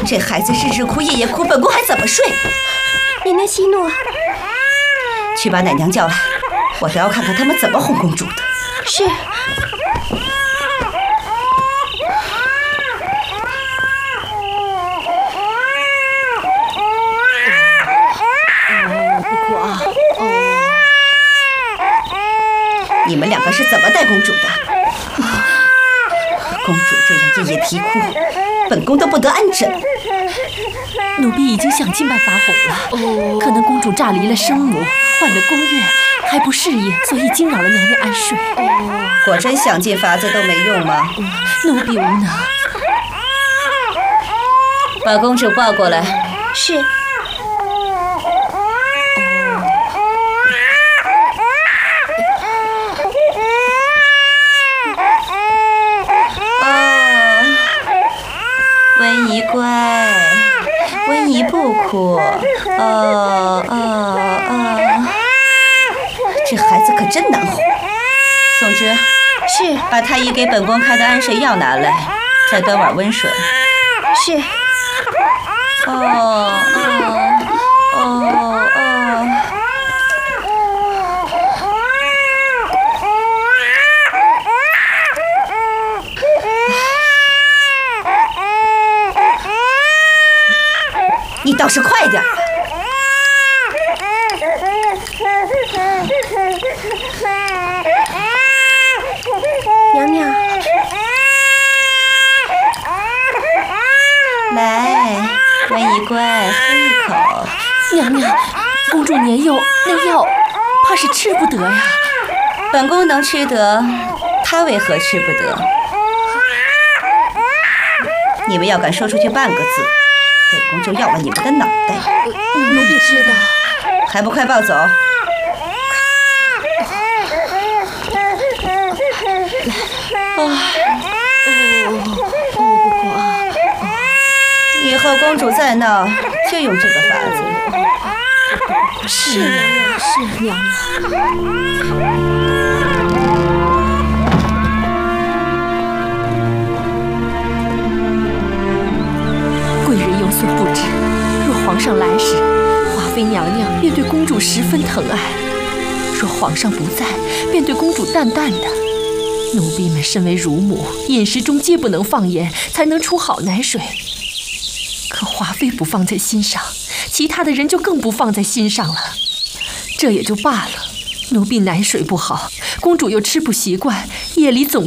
这孩子日日哭夜夜哭，本宫还怎么睡？ 娘娘息怒。 去把奶娘叫来，我倒要看看他们怎么哄公主的。 是。 不哭啊！ 你们两个是怎么带公主的？公主这样夜夜啼哭，本宫都不得安枕。 奴婢已经想尽办法哄了，可能公主炸离了生母，换了宫乐，还不适应，所以惊扰了娘娘安睡。 果真想尽法子都没用吗？ 奴婢无能。 把公主抱过来。 是。 温宜乖，温宜不哭。这孩子可真难哄。宋芝， 是。 把太医给本宫开的安睡药拿来，再端碗温水。 是。 你倒是快点！ 娘娘， 来，温宜乖，喝一口。 娘娘，公主年幼，那药怕是吃不得呀。 本宫能吃得，她为何吃不得？你们要敢说出去半个字，本宫就要了你们的脑袋！ 奴婢知道。 还不快抱走！以后公主再闹，就用这个法子。 是娘娘，是娘娘。贵人有所不知，若皇上来时，华妃娘娘便对公主十分疼爱；若皇上不在，便对公主淡淡的。奴婢们身为乳母，饮食中皆不能放盐，才能出好奶水。可华妃不放在心上，其他的人就更不放在心上了。这也就罢了，奴婢奶水不好，公主又吃不习惯，夜里总